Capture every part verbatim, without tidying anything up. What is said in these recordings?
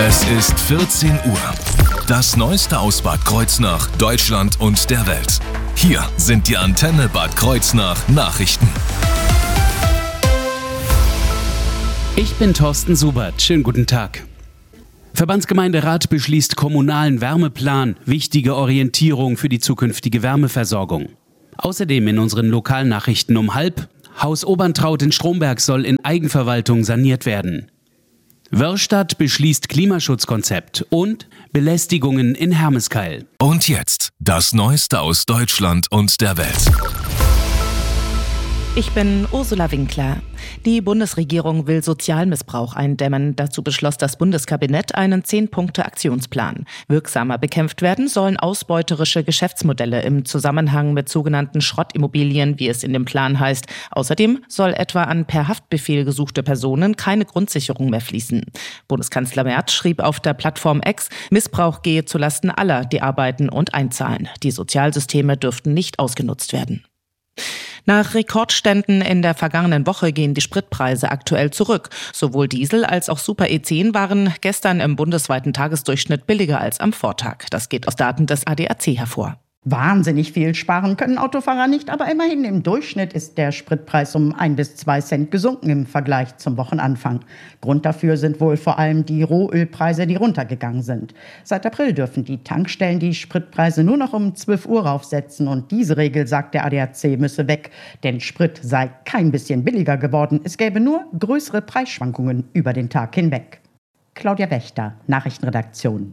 Es ist vierzehn Uhr. Das Neueste aus Bad Kreuznach, Deutschland und der Welt. Hier sind die Antenne Bad Kreuznach Nachrichten. Ich bin Thorsten Subert. Schönen guten Tag. Verbandsgemeinderat beschließt kommunalen Wärmeplan, wichtige Orientierung für die zukünftige Wärmeversorgung. Außerdem in unseren Lokalnachrichten um halb: Haus Oberntraut in Stromberg soll in Eigenverwaltung saniert werden. Wörrstadt beschließt Klimaschutzkonzept und Belästigungen in Hermeskeil. Und jetzt das Neueste aus Deutschland und der Welt. Ich bin Ursula Winkler. Die Bundesregierung will Sozialmissbrauch eindämmen. Dazu beschloss das Bundeskabinett einen zehn-Punkte-Aktionsplan. Wirksamer bekämpft werden sollen ausbeuterische Geschäftsmodelle im Zusammenhang mit sogenannten Schrottimmobilien, wie es in dem Plan heißt. Außerdem soll etwa an per Haftbefehl gesuchte Personen keine Grundsicherung mehr fließen. Bundeskanzler Merz schrieb auf der Plattform X, Missbrauch gehe zulasten aller, die arbeiten und einzahlen. Die Sozialsysteme dürften nicht ausgenutzt werden. Nach Rekordständen in der vergangenen Woche gehen die Spritpreise aktuell zurück. Sowohl Diesel als auch Super E zehn waren gestern im bundesweiten Tagesdurchschnitt billiger als am Vortag. Das geht aus Daten des A D A C hervor. Wahnsinnig viel sparen können Autofahrer nicht, aber immerhin im Durchschnitt ist der Spritpreis um ein bis zwei Cent gesunken im Vergleich zum Wochenanfang. Grund dafür sind wohl vor allem die Rohölpreise, die runtergegangen sind. Seit April dürfen die Tankstellen die Spritpreise nur noch um zwölf Uhr raufsetzen und diese Regel, sagt der A D A C, müsse weg, denn Sprit sei kein bisschen billiger geworden. Es gäbe nur größere Preisschwankungen über den Tag hinweg. Claudia Wächter, Nachrichtenredaktion.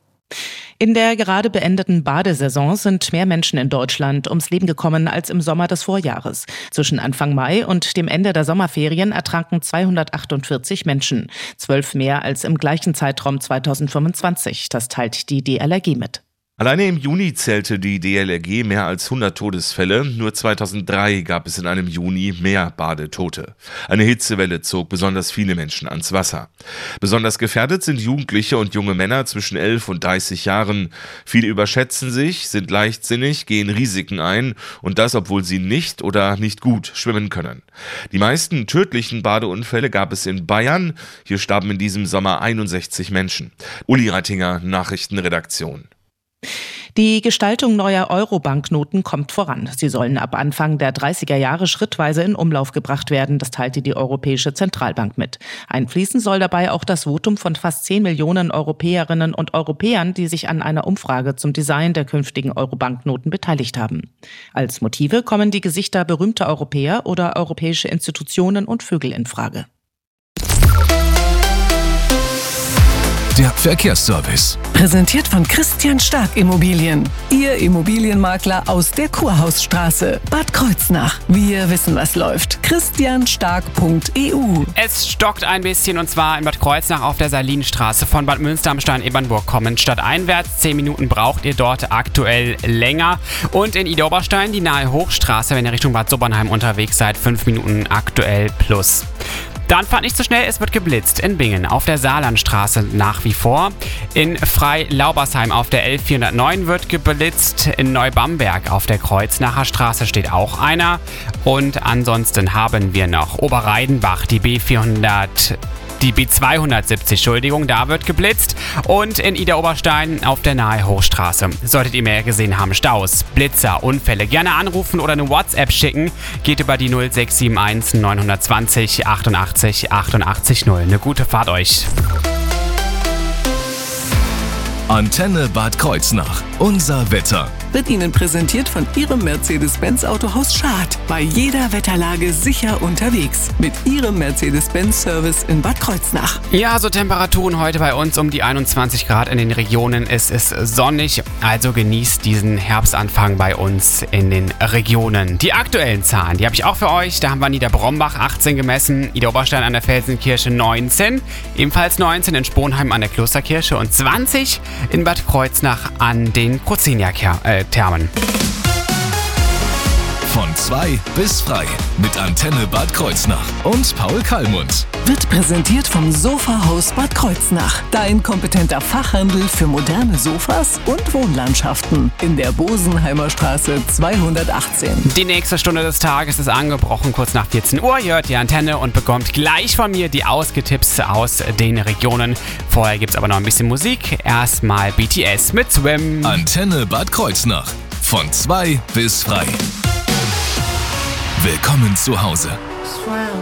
In der gerade beendeten Badesaison sind mehr Menschen in Deutschland ums Leben gekommen als im Sommer des Vorjahres. Zwischen Anfang Mai und dem Ende der Sommerferien ertranken zweihundertachtundvierzig Menschen. Zwölf mehr als im gleichen Zeitraum zweitausendfünfundzwanzig. Das teilt die D L R G mit. Alleine im Juni zählte die D L R G mehr als hundert Todesfälle. Nur zweitausenddrei gab es in einem Juni mehr Badetote. Eine Hitzewelle zog besonders viele Menschen ans Wasser. Besonders gefährdet sind Jugendliche und junge Männer zwischen elf und dreißig Jahren. Viele überschätzen sich, sind leichtsinnig, gehen Risiken ein und das, obwohl sie nicht oder nicht gut schwimmen können. Die meisten tödlichen Badeunfälle gab es in Bayern. Hier starben in diesem Sommer einundsechzig Menschen. Uli Reitinger, Nachrichtenredaktion. Die Gestaltung neuer Euro-Banknoten kommt voran. Sie sollen ab Anfang der dreißiger Jahre schrittweise in Umlauf gebracht werden, das teilte die Europäische Zentralbank mit. Einfließen soll dabei auch das Votum von fast zehn Millionen Europäerinnen und Europäern, die sich an einer Umfrage zum Design der künftigen Euro-Banknoten beteiligt haben. Als Motive kommen die Gesichter berühmter Europäer oder europäische Institutionen und Vögel in Frage. Der Verkehrsservice. Präsentiert von Christian Stark Immobilien. Ihr Immobilienmakler aus der Kurhausstraße. Bad Kreuznach. Wir wissen, was läuft. christian stark punkt e u. Es stockt ein bisschen und zwar in Bad Kreuznach auf der Salinstraße. Von Bad Münster am Stein-Ebernburg kommend stadteinwärts. Zehn Minuten braucht ihr dort aktuell länger. Und in Idar-Oberstein die nahe Hochstraße, wenn ihr Richtung Bad Sobernheim unterwegs seid. Fünf Minuten aktuell plus. Dann fahrt nicht so schnell, es wird geblitzt. In Bingen auf der Saarlandstraße nach wie vor. In Frei-Laubersheim auf der L vierhundertneun wird geblitzt. In Neubamberg auf der Kreuznacher Straße steht auch einer. Und ansonsten haben wir noch Oberreidenbach, die B vierhundert... Die B zweihundertsiebzig, Entschuldigung, da wird geblitzt. Und in Idar-Oberstein auf der nahe Hochstraße. Solltet ihr mehr gesehen haben, Staus, Blitzer, Unfälle, gerne anrufen oder eine WhatsApp schicken. Geht über die null sechs sieben eins neun zwei null achtundachtzig achtundachtzig null. Eine gute Fahrt euch. Antenne Bad Kreuznach. Unser Wetter. Wird Ihnen präsentiert von Ihrem Mercedes-Benz Autohaus Schad. Bei jeder Wetterlage sicher unterwegs. Mit Ihrem Mercedes-Benz-Service in Bad Kreuznach. Ja, so Temperaturen heute bei uns um die einundzwanzig Grad in den Regionen. Es ist sonnig, also genießt diesen Herbstanfang bei uns in den Regionen. Die aktuellen Zahlen, die habe ich auch für euch. Da haben wir Niederbrombach achtzehn gemessen, Idar-Oberstein an der Felsenkirche neunzehn, ebenfalls neunzehn in Sponheim an der Klosterkirche und zwanzig in Bad Kreuznach an den Prozenia-Thermen. Von zwei bis frei mit Antenne Bad Kreuznach und Paul Kallmund. wird präsentiert vom Sofahaus Bad Kreuznach. Dein kompetenter Fachhandel für moderne Sofas und Wohnlandschaften in der Bosenheimer Straße zweihundertachtzehn. Die nächste Stunde des Tages ist angebrochen, kurz nach vierzehn Uhr. Ihr hört die Antenne und bekommt gleich von mir die Ausgetipps aus den Regionen. Vorher gibt es aber noch ein bisschen Musik. Erstmal B T S mit Swim. Antenne Bad Kreuznach. Von zwei bis frei. Willkommen zu Hause.